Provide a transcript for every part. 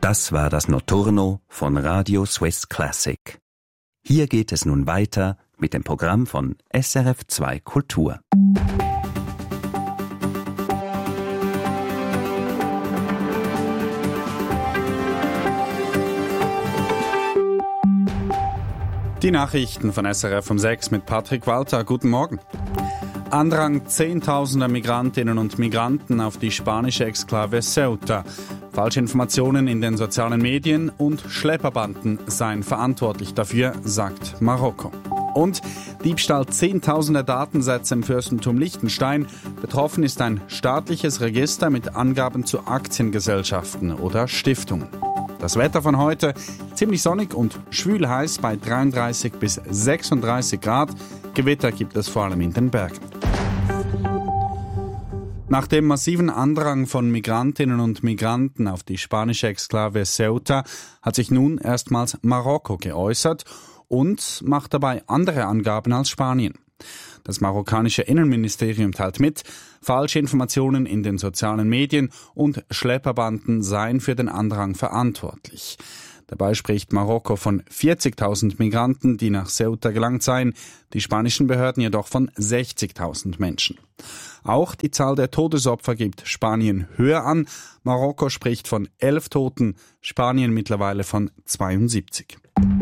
Das war das Notturno von Radio Swiss Classic. Hier geht es nun weiter mit dem Programm von SRF 2 Kultur. Die Nachrichten von SRF um 6 mit Patrick Walter. Guten Morgen. Andrang zehntausender Migrantinnen und Migranten auf die spanische Exklave Ceuta. Falsche Informationen in den sozialen Medien und Schlepperbanden seien verantwortlich dafür, sagt Marokko. Und Diebstahl zehntausender Datensätze im Fürstentum Liechtenstein. Betroffen ist ein staatliches Register mit Angaben zu Aktiengesellschaften oder Stiftungen. Das Wetter von heute, ziemlich sonnig und schwül heiß bei 33 bis 36 Grad. Gewitter gibt es vor allem in den Bergen. Nach dem massiven Andrang von Migrantinnen und Migranten auf die spanische Exklave Ceuta hat sich nun erstmals Marokko geäußert und macht dabei andere Angaben als Spanien. Das marokkanische Innenministerium teilt mit, falsche Informationen in den sozialen Medien und Schlepperbanden seien für den Andrang verantwortlich. Dabei spricht Marokko von 40.000 Migranten, die nach Ceuta gelangt seien, die spanischen Behörden jedoch von 60.000 Menschen. Auch die Zahl der Todesopfer gibt Spanien höher an. Marokko spricht von 11 Toten, Spanien mittlerweile von 72.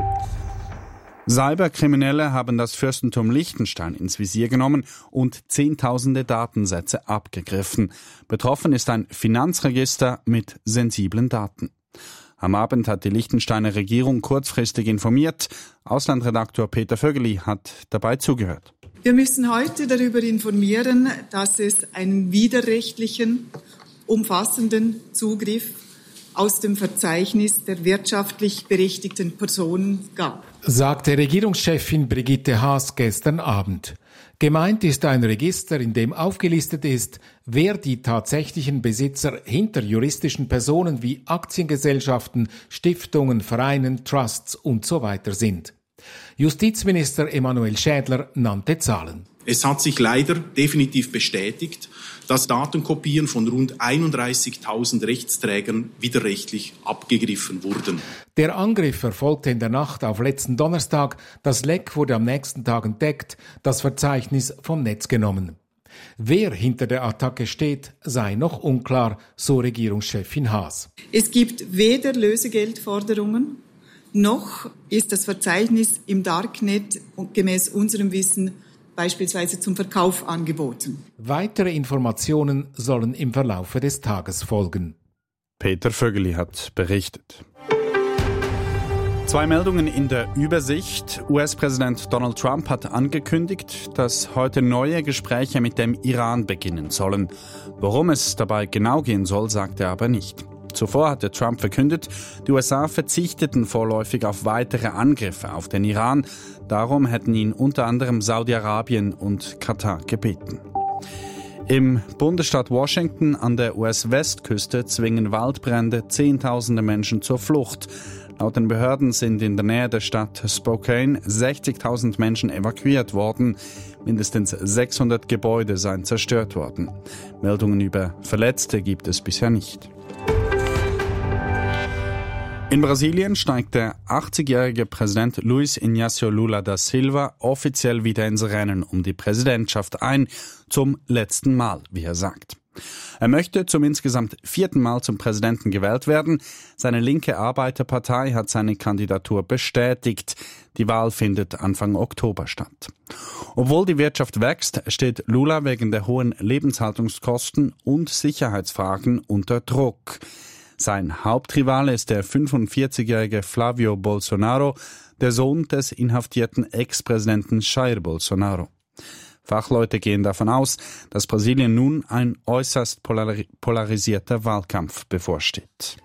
Cyberkriminelle haben das Fürstentum Liechtenstein ins Visier genommen und zehntausende Datensätze abgegriffen. Betroffen ist ein Finanzregister mit sensiblen Daten. Am Abend hat die Liechtensteiner Regierung kurzfristig informiert. Auslandredaktor Peter Vögeli hat dabei zugehört. Wir müssen heute darüber informieren, dass es einen widerrechtlichen, umfassenden Zugriff aus dem Verzeichnis der wirtschaftlich berechtigten Personen gab, sagte Regierungschefin Brigitte Haas gestern Abend. Gemeint ist ein Register, in dem aufgelistet ist, wer die tatsächlichen Besitzer hinter juristischen Personen wie Aktiengesellschaften, Stiftungen, Vereinen, Trusts usw. sind. Justizminister Emanuel Schädler nannte Zahlen. Es hat sich leider definitiv bestätigt, dass Datenkopien von rund 31.000 Rechtsträgern widerrechtlich abgegriffen wurden. Der Angriff erfolgte in der Nacht auf letzten Donnerstag. Das Leck wurde am nächsten Tag entdeckt, das Verzeichnis vom Netz genommen. Wer hinter der Attacke steht, sei noch unklar, so Regierungschefin Haas. Es gibt weder Lösegeldforderungen, noch ist das Verzeichnis im Darknet gemäß unserem Wissen beispielsweise zum Verkauf angeboten. Weitere Informationen sollen im Verlaufe des Tages folgen. Peter Vögeli hat berichtet. Zwei Meldungen in der Übersicht. US-Präsident Donald Trump hat angekündigt, dass heute neue Gespräche mit dem Iran beginnen sollen. Worum es dabei genau gehen soll, sagt er aber nicht. Zuvor hatte Trump verkündet, die USA verzichteten vorläufig auf weitere Angriffe auf den Iran. Darum hätten ihn unter anderem Saudi-Arabien und Katar gebeten. Im Bundesstaat Washington an der US-Westküste zwingen Waldbrände Zehntausende Menschen zur Flucht. Laut den Behörden sind in der Nähe der Stadt Spokane 60.000 Menschen evakuiert worden. Mindestens 600 Gebäude seien zerstört worden. Meldungen über Verletzte gibt es bisher nicht. In Brasilien steigt der 80-jährige Präsident Luiz Inácio Lula da Silva offiziell wieder ins Rennen um die Präsidentschaft ein, zum letzten Mal, wie er sagt. Er möchte zum insgesamt 4. Mal zum Präsidenten gewählt werden. Seine linke Arbeiterpartei hat seine Kandidatur bestätigt. Die Wahl findet Anfang Oktober statt. Obwohl die Wirtschaft wächst, steht Lula wegen der hohen Lebenshaltungskosten und Sicherheitsfragen unter Druck. Sein Hauptrivale ist der 45-jährige Flávio Bolsonaro, der Sohn des inhaftierten Ex-Präsidenten Jair Bolsonaro. Fachleute gehen davon aus, dass Brasilien nun ein äußerst polarisierter Wahlkampf bevorsteht.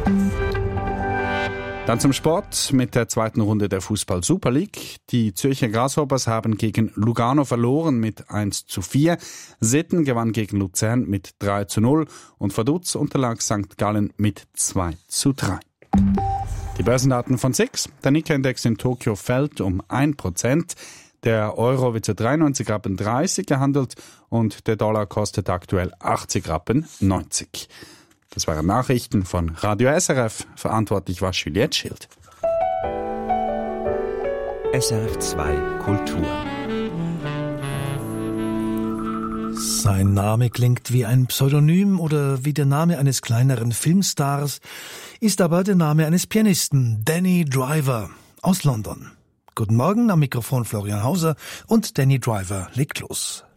Dann zum Sport mit der zweiten Runde der Fußball-Super League. Die Zürcher Grasshoppers haben gegen Lugano verloren mit 1:4. Sitten gewann gegen Luzern mit 3:0 und Vaduz unterlag St. Gallen mit 2:3. Die Börsendaten von SIX. Der Nikkei-Index in Tokio fällt um 1%. Der Euro wird zu 93,30 Rappen gehandelt und der Dollar kostet aktuell 80,90 Rappen. Das waren Nachrichten von Radio SRF. Verantwortlich war Juliette Schild. SRF 2 Kultur. Sein Name klingt wie ein Pseudonym oder wie der Name eines kleineren Filmstars, ist aber der Name eines Pianisten, Danny Driver aus London. Guten Morgen, am Mikrofon Florian Hauser und Danny Driver legt los.